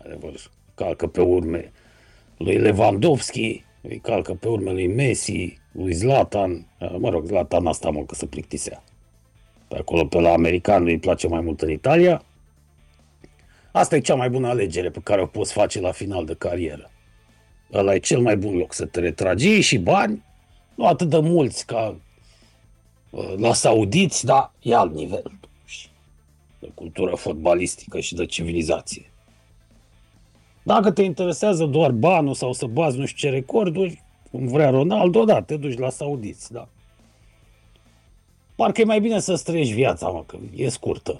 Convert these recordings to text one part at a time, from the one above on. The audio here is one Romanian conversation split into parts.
Adevăr, calcă pe urme lui Lewandowski, îi calcă pe urme lui Messi, lui Zlatan. Mă rog, Zlatan asta mă că se plictisea. Pe acolo, pe la american, îi place mai mult în Italia. Asta e cea mai bună alegere pe care o poți face la final de carieră. Ăla e cel mai bun loc să te retragi. Ei și bani, nu atât de mulți ca la saudiți, dar e alt nivel. De cultură fotbalistică și de civilizație. Dacă te interesează doar banul sau să bați nu știu ce recorduri, cum vrea Ronaldo, da, te duci la saudiți, da. Parcă e mai bine să-ți trăiești viața, mă, că e scurtă.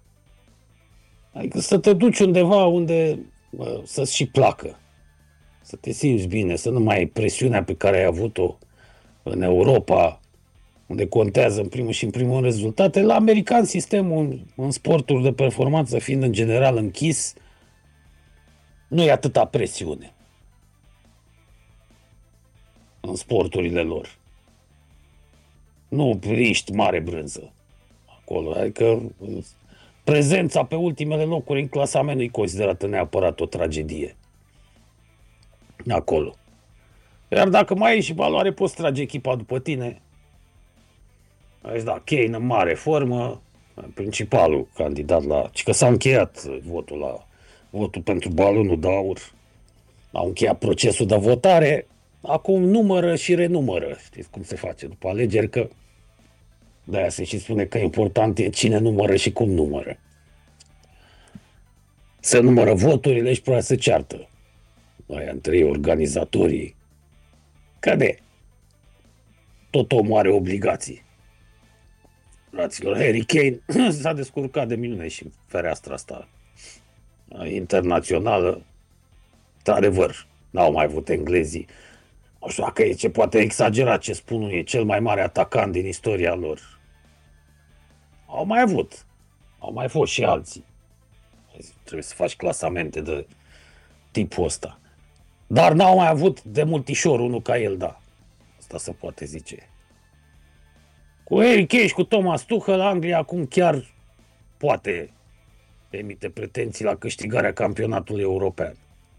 Adică să te duci undeva unde să-ți și placă, să te simți bine, să nu mai ai presiunea pe care ai avut-o în Europa, unde contează în primul și în primul rând rezultate. La american sistemul în sporturi de performanță fiind în general închis, nu e atâta presiune în sporturile lor. Nu ești mare brânză acolo, adică prezența pe ultimele locuri în clasament nu e considerată neapărat o tragedie acolo. Iar dacă mai ai și valoare, poți trage echipa după tine. Aici da, Kane în mare formă, principalul candidat la... Și că s-a încheiat votul pentru balonul de aur. Au încheiat procesul de votare, acum numără și renumără. Știți cum se face după alegeri, că de-aia se și spune că important e cine numără și cum numără. Se numără voturile și probabil se ceartă. Aia între ei, organizatorii. Că de? Tot omul are obligații. Fraților, Harry Kane s-a descurcat de minune și în fereastra asta internațională. Într-adevăr, n-au mai avut englezii. Nu știu dacă e ce poate exagera ce spun unii, e cel mai mare atacant din istoria lor. Au mai avut. Au mai fost și alții. Trebuie să faci clasamente de tipul ăsta. Dar n-au mai avut de multișor unul ca el, da. Asta se poate zice. Cu Harry Kane și cu Thomas Tuchel, Anglia acum chiar poate emite pretenții la câștigarea campionatului european.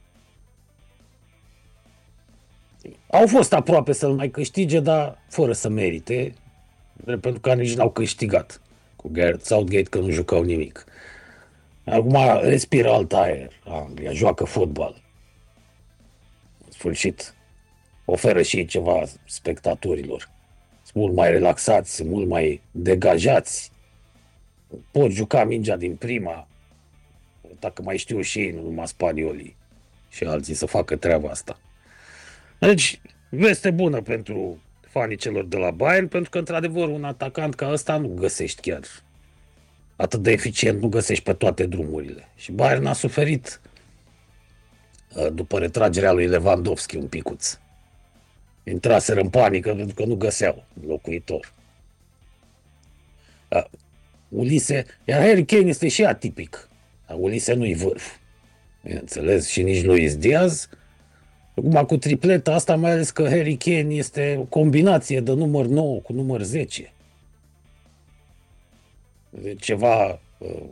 Au fost aproape să-l mai câștige, dar fără să merite, pentru că nici n-au câștigat cu Gareth Southgate, că nu jucau nimic. Acum respiră alt aer, Anglia, joacă fotbal. În sfârșit, oferă și ceva spectatorilor. Sunt mult mai relaxați, sunt mult mai degajați. Pot juca mingea din prima, dacă mai știu și ei, nu numai spaniolii și alții să facă treaba asta. Deci, veste bună pentru fanii celor de la Bayern, pentru că, într-adevăr, un atacant ca ăsta nu găsești chiar atât de eficient, nu găsești pe toate drumurile. Și Bayern a suferit după retragerea lui Lewandowski un picuț. Intraseră în panică pentru că nu găseau locuitor. Ulise, iar Harry Kane este și atipic. Ulise nu-i vârf. Înțeles? Și nici Luis Diaz. Acum cu tripleta asta, mai ales că Harry Kane este o combinație de număr 9 cu număr 10. Ceva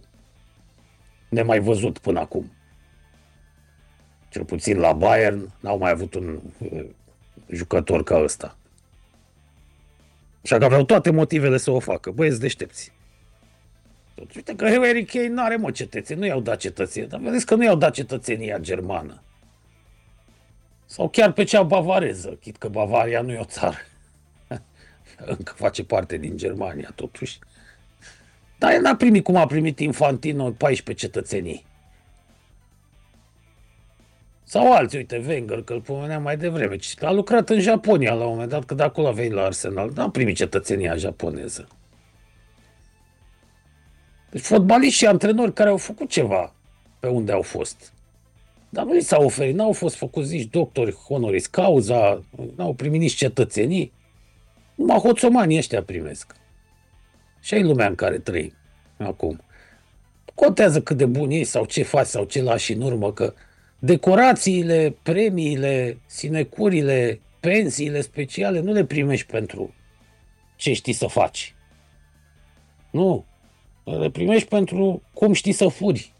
nemai văzut până acum. Cel puțin la Bayern n-au mai avut un jucător ca ăsta. Așa că aveau toate motivele să o facă. Băieți deștepți. Uite că Harry Kane n-are cetățenie, nu i-au dat cetățenie, dar vedeți că nu i-au dat cetățenia germană. Sau chiar pe cea bavareză, chit că Bavaria nu e o țară. Încă face parte din Germania, totuși. Dar el n-a primit cum a primit Infantino 14 cetățenii. Sau alții, uite, Wenger, că îl pomeneam mai devreme. A lucrat în Japonia la un moment dat, că de acolo a venit la Arsenal. N-a primit cetățenia japoneză. Deci fotbaliști și antrenori care au făcut ceva pe unde au fost. Dar nu li s-au oferit, n-au fost făcuți nici doctori honoris cauza, n-au primit nici cetățenii. Numai hoțomanii ăștia primesc. Și ai lumea în care trăim acum. Contează cât de buni ei sau ce faci sau ce lași în urmă, că decorațiile, premiile, sinecurile, pensiile speciale nu le primești pentru ce știi să faci. Nu. Le primești pentru cum știi să furi.